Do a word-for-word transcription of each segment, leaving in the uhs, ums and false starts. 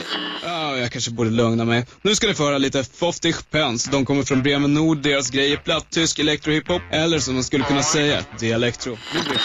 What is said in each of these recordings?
Ja, jag kanske borde lugna mig. Nu ska ni få höra lite fifty Pence. De kommer från Bremen Nord, deras grejer platt, tysk elektrohiphop. Eller som man skulle kunna säga, dialektro.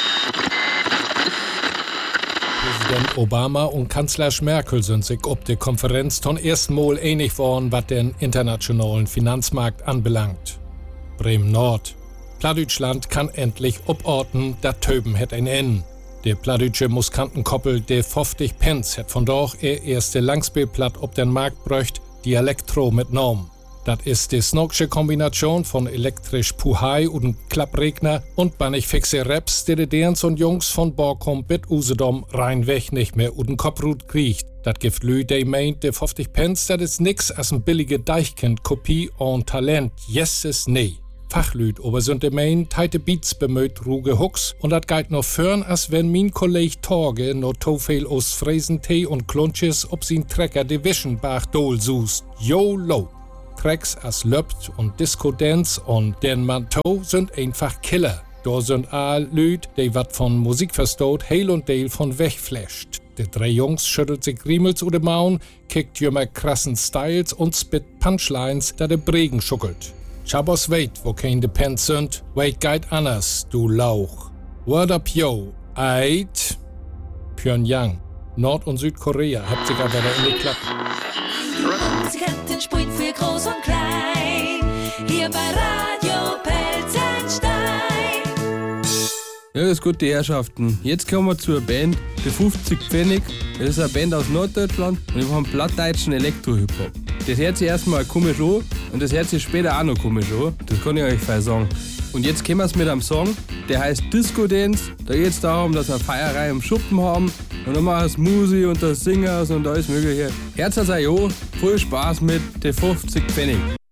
Präsident Obama und Kanzler Merkel sind sich ob der Konferenz zum ersten Mal einig worden, was den internationalen Finanzmarkt anbelangt. Bremen Nord. Plattdeutschland kann endlich oporten, dat Töben het ein Ende. Der plattdeutsche Muskantenkoppel, der fifty Pence, hat von doch er erste Langspielplatt ob den Markt bräucht, Dialektro mit Norm. Das ist die snoksche Kombination von elektrisch Puhai und Klappregner und bannig fixe Raps, die die Derns und Jungs von Borkum bis Usedom reinweg nicht mehr uden Kopprut kriegt. Dat gibt Lü, die meint, der fifty Pence, dat ist nix als ein billige Deichkind-Kopie und Talent. Jesses nee. Fachlüd, aber sind de mein teite Beats bemüht ruge Hooks und dat geht noch fern, als wenn min Kolleg Torge no to viel aus Fräsentee und Klunches ob sin Trecker de Wischenbach dol sust. YOLO! Tracks as Löpt und Disco-Dance und den Manteau sind einfach Killer. Da sind all Lüd, die wat von Musik versteht, heil und deil von wegflasht. Die drei Jungs schüttelt sich Riemels oder Maun, kickt jümmer krassen Styles und spit Punchlines, da der Bregen schuckelt. Chabos weit, wo kein de Pence sind, wait geht anders, du Lauch. Word up yo, eit. Pyongyang, Nord- und Südkorea, habt sich aber da in die Klappe. Musikanten spricht für groß und klein, hier bei Radio Pelzenstein. Ja, das ist gut, die Herrschaften. Jetzt kommen wir zur Band, die fünfzig Pfennig. Das ist eine Band aus Norddeutschland und wir haben plattdeutschen Elektro-Hip-Hop. Das hört sich erstmal komisch an und das hört sich später auch noch komisch an. Das kann ich euch voll sagen. Und jetzt kommen wir mit einem Song, der heißt Disco Dance. Da geht es darum, dass wir Feierei im Schuppen haben. Und dann machen wir Musi und das Singers und alles Mögliche. Herzlich an, viel Spaß mit den fünfzig Pfennig.